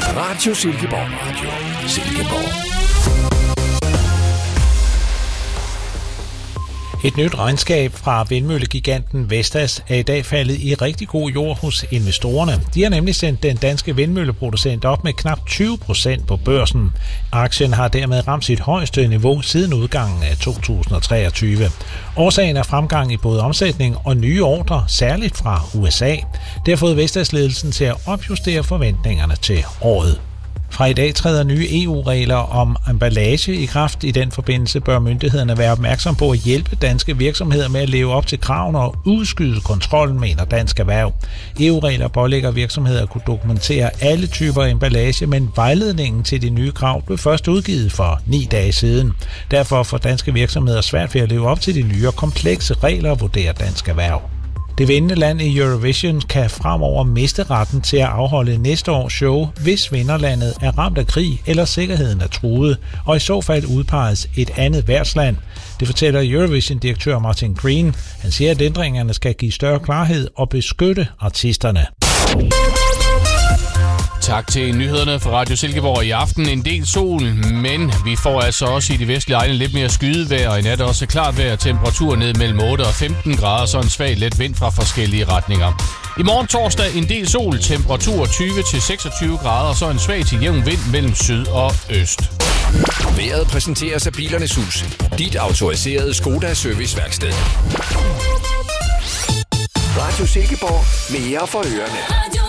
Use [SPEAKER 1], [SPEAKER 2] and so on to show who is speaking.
[SPEAKER 1] Radio Silkeborg. Radio Silkeborg.
[SPEAKER 2] Et nyt regnskab fra vindmøllegiganten Vestas er i dag faldet i rigtig god jord hos investorerne. De har nemlig sendt den danske vindmølleproducent op med knap 20% på børsen. Aktien har dermed ramt sit højeste niveau siden udgangen af 2023. Årsagen er fremgang i både omsætning og nye ordrer, særligt fra USA. Det har fået Vestas-ledelsen til at opjustere forventningerne til året. Fra i dag træder nye EU-regler om emballage i kraft. I den forbindelse bør myndighederne være opmærksom på at hjælpe danske virksomheder med at leve op til kravene og udskyde kontrollen, mener Dansk Erhverv. EU-regler pålægger virksomheder at kunne dokumentere alle typer emballage, men vejledningen til de nye krav blev først udgivet for 9 dage siden. Derfor får danske virksomheder svært ved at leve op til de nye og komplekse regler, vurderer Dansk Erhverv. Det vindende land i Eurovision kan fremover miste retten til at afholde næste års show, hvis vinderlandet er ramt af krig eller sikkerheden er truet, og i så fald udpeges et andet værtsland. Det fortæller Eurovision-direktør Martin Green. Han siger, at ændringerne skal give større klarhed og beskytte artisterne.
[SPEAKER 3] Tak til nyhederne fra Radio Silkeborg. I aften en del sol, men vi får altså også i de vestlige egne lidt mere skydevejr, og i nat også klart vejr. Temperatur ned mellem 8 og 15 grader, så en svag let vind fra forskellige retninger. I morgen torsdag en del sol, temperatur 20 til 26 grader, så en svag til jævn vind mellem syd og øst.
[SPEAKER 1] Vejret præsenteres af Bilernes Hus. Dit autoriserede Skoda serviceværksted. Radio Silkeborg. Mere for ørerne.